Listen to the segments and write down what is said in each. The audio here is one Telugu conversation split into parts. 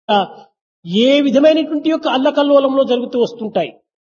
ఏ విధమైనటువంటి యొక్క అల్లకల్లోలంలో జరుగుతూ వస్తుంటాయి.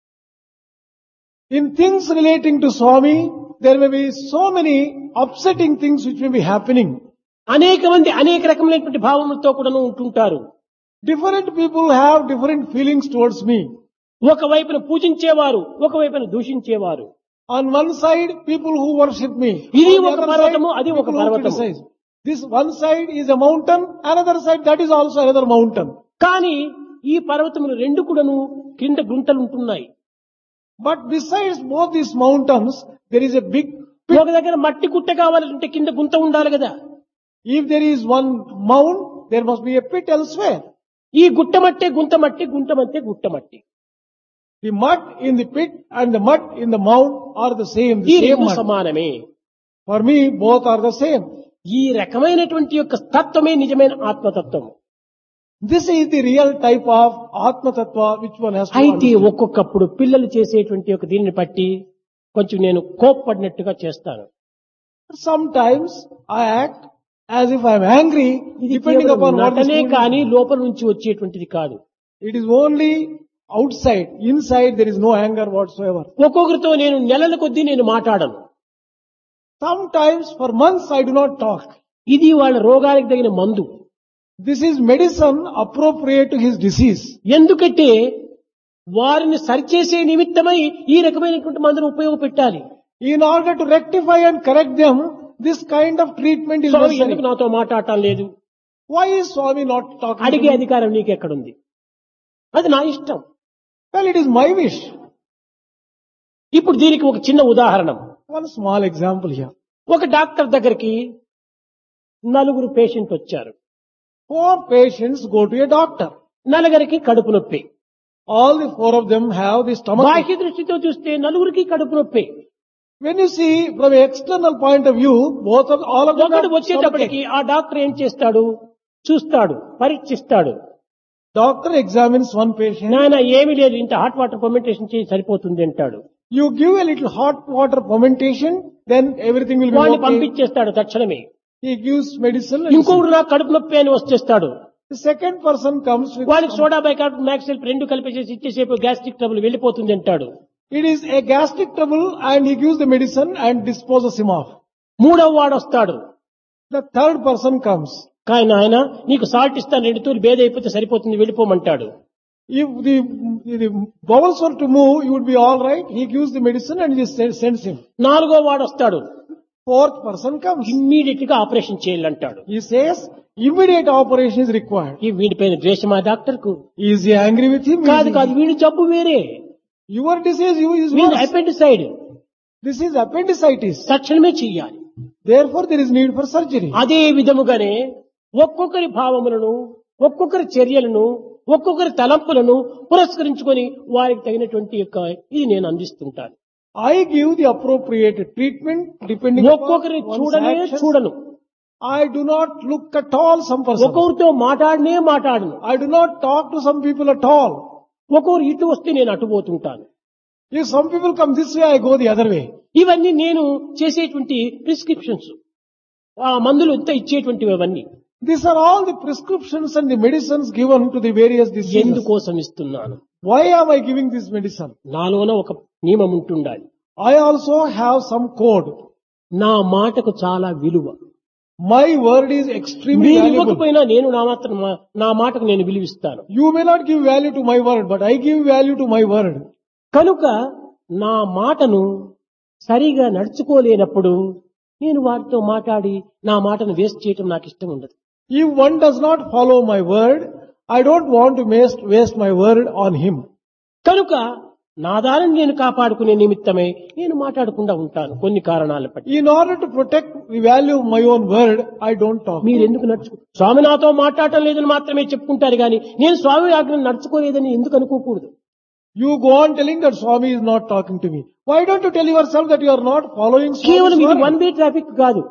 In things relating to Swami, there may be so many upsetting things which may be happening. అనేక మంది అనేక రకమైనటువంటి భావములతో కూడాను ఉంటుంటారు. Different people have different feelings towards me. ఒకవైపున పూజించేవారు, ఒకవైపున దూషించేవారు. On one side, people who worship me. ఇది On the ఒక other పర్వతము, side, అది ఒక people who పర్వతము. criticize. This one side is a mountain, another side that is also another mountain. కానీ ఈ పర్వతములు రెండు కూడాను కింద గుంటలు ఉంటున్నాయి. But besides both these mountains, there is a big pit. ఒక దగ్గర మట్టి గుట్ట కావాలంటే కింద గుంత ఉండాలి కదా. If there is one mound, there must be a pit elsewhere. ఈ గుట్ట మట్టే గుంత మట్టి, గుంట మట్టే గుట్ట మట్టి. The mud in the pit and the mud in the mound are the same. ఈ The same రెండు mud. సమానమే. For me, both are the same. ఈ రకమైనటువంటి యొక్క తత్వమే నిజమైన ఆత్మతత్వం. This is the real type of Atma Tattva which one has to అయితే understand. ఒక్కొక్కప్పుడు పిల్లలు చేసేటువంటి ఒక దీనిని బట్టి కొంచెం నేను కోప్పడినట్టుగా చేస్తాను. Sometimes I act as if I am angry, ఇది depending కేవలం upon what the నటనే student కానీ లోపల నుంచి వచ్చేటువంటిది కాదు. It is only outside. Inside there is no anger whatsoever. ఒక్కొక్కరితో నేను నెలల కొద్దీ నేను మాట్లాడను. Sometimes for months I do not talk. ఇది వాళ్ళ రోగానికి తగిన మందు. This is medicine appropriate to his disease. ఎందుకంటే వారిని సరిచేసే నిమిత్తమై ఈ రకమైనటువంటి మందును ఉపయోగపెట్టాలి. In order to rectify and correct them, this kind of treatment is స్వామి ఎందుకు necessary. నాతో మాట్లాడటం లేదు? Why is Swami not talking to అడిగే me? అధికారం నీకెక్కడుంది? అది నా ఇష్టం. Well, it is my wish. ఇప్పుడు దీనికి ఒక చిన్న ఉదాహరణ. One small example here. ఒక డాక్టర్ దగ్గరికి నలుగురు పేషెంట్ వచ్చారు. 4 patients go to a doctor. నలుగురికి కడుపు నొప్పి. All the 4 of them have the stomach. బాహ్య దృష్టితో చూస్తే నలుగురికి కడుపు నొప్పి. When you see from an external point of view, all of them ఒకడు have వచ్చేటప్పటికి stomachache. ఆ డాక్టర్ ఏం చేస్తాడు? చూస్తాడు, పరీక్షిస్తాడు. Doctor examines one patient. నాయన ఏమీ లేదు, ఇంత హాట్ వాటర్ ఫర్మెంటేషన్ చేసి సరిపోతుంది అంటాడు. You give a little hot water fermentation, then everything will be వాడిని okay. పంపించేస్తాడు తక్షణమే. He gives medicine. And ఇంకొకడు నాకు కడుపు నొప్పి అని వచ్చేస్తాడు. the second person comes with వాడికి సోడా బైకార్బోనేట్ మ్యాక్సిల్ రెండు కలిపేసి ఇచ్చేసేపు గ్యాస్ట్రిక్ ట్రబుల్ వెళ్ళిపోతుంది అంటాడు. it is a gastric trouble and he gives the medicine and disposes him off. మూడవ వాడు వస్తాడు. The third person comes. కానీ ఆయన నీకు సాల్ట్ ఇస్తాను, 2 తూర్లు బేద అయిపోతే సరిపోతుంది వెళ్ళిపోమంటాడు. If the bowels were to move, you would be all right. He gives the medicine and he sends him. నాలుగో వాడు వస్తాడు. Fourth person comes. ఇమ్మీడియట్ గా operation చేయాలంటాడు. He says immediate operation is required. ఈ వీడిపైన ద్వేషమా డాక్టర్ కు? Is he angry with him? కాదు కాదు, వీడి జబ్బు వేరే. Your disease is వీడి worse. అపెండిసైడ్. This is appendicitis. తక్షణమే చెయ్యాలి. Therefore there is need for surgery. అదే విధముగానే ఒక్కొక్కరి భావములను, ఒక్కొక్కరి చర్యలను, ఒక్కొక్కరి తలంపులను పురస్కరించుకొని వారికి తగినటువంటి యొక్క ఇది నేను అందిస్తుంటాను. I give the appropriate treatment depending ఒక్కొక్కరి upon one's చూడనే actions. చూడను. I do not look at all some person. ఒక్కొక్కరితో మాట్లాడనే మాట్లాడను. I do not talk to some people at all. ఒక్కొక్కరు ఇటు వస్తే నేను అటు పోతుంటాను. If some people come this way, I go the other way. ఇవన్నీ నేను చేసేటువంటి ప్రిస్క్రిప్షన్స్, ఆ మందులు ఇంత ఇచ్చేటువంటివి అవన్నీ These are all the prescriptions and the medicines given to the various diseases. ఎందుకోసం ఇస్తున్నాను? Why am I giving this medicine? నాలోన ఒక నియమం ఉంటుండాలి. I also have some code. నా మాటకు చాలా విలువ. My word is extremely మీరు valuable. ఇవ్వకపోయినా నేను నా మాటకు నేను విలువిస్తాను. You may not give value to my word, but I give value to my word. కనుక నా మాటను సరిగా నడుచుకోలేనప్పుడు నేను వారితో మాట్లాడి నా మాటను వేస్ట్ చేయటం నాకు ఇష్టం ఉండదు. If one does not follow my word, I don't want to waste my word on him. కనుక నా దారిని నేను కాపాడుకునే నిమిత్తమే నేను మాట్లాడకుండా ఉంటాను కొన్ని కారణాల బట్టి. In order to protect the value of my own word, I don't talk. మీరు ఎందుకు స్వామి నాతో మాట్లాడటం లేదని మాత్రమే చెప్పుకుంటారు కానీ నేను స్వామి ఆజ్ఞను నడుచుకోలేదని ఎందుకు అనుకోకూడదు? You go on telling that Swami is not talking to me. Why don't you tell yourself that you are not following కేవలం Swami's ఇది word? వన్ వే ట్రాఫిక్ కాదు.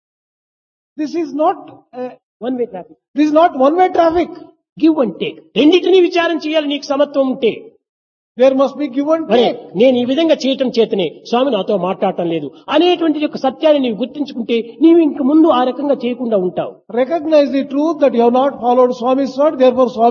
This is not one way traffic, this is not one-way traffic. Give and take. రెండింటినీ విచారం చేయాలి నీకు సమత్వం ఉంటే. There must be give and అరే take. నేను ఈ విధంగా చేయటం చేతనే స్వామి నాతో మాట్లాడటం లేదు అనేటువంటి యొక్క సత్యాన్ని నీవు గుర్తించుకుంటే నీవు ఇంక ముందు ఆ రకంగా చేయకుండా ఉంటావు. Recognize the truth that you have not followed Swami's word, therefore Swami